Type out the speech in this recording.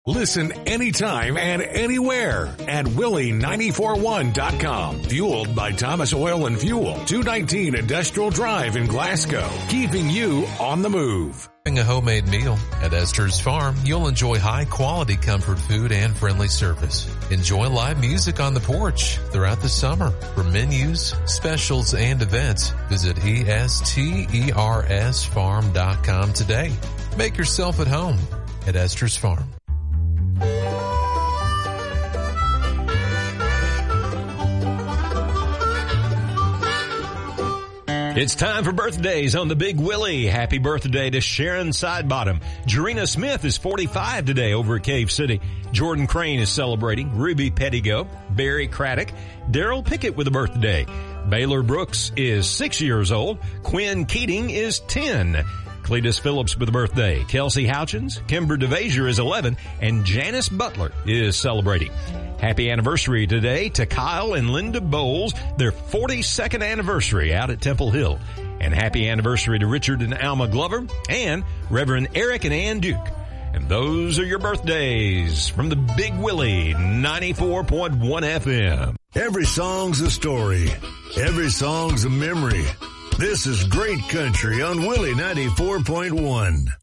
Listen anytime and anywhere at Willie941.com. Fueled by Thomas Oil and Fuel, 219 Industrial Drive in Glasgow. Keeping you on the move. A homemade meal at Esther's Farm, you'll enjoy high-quality comfort food and friendly service. Enjoy live music on the porch throughout the summer. For menus, specials, and events, visit ESTERSfarm.com today. Make yourself at home at Esther's Farm. It's time for birthdays on the Big Willie. Happy birthday to Sharon Sidebottom. Jarena Smith is 45 today over at Cave City. Jordan Crane is celebrating. Ruby Pettigo, Barry Craddock, Daryl Pickett with a birthday. Baylor Brooks is 6 years old. Quinn Keating is 10. Cletus Phillips with a birthday. Kelsey Houchins, Kimber DeVasier is 11, and Janice Butler is celebrating. Happy anniversary today to Kyle and Linda Bowles, their 42nd anniversary out at Temple Hill. And happy anniversary to Richard and Alma Glover and Reverend Eric and Ann Duke. And those are your birthdays from the Big Willie 94.1 FM. Every song's a story. Every song's a memory. This is Great Country on Willie 94.1.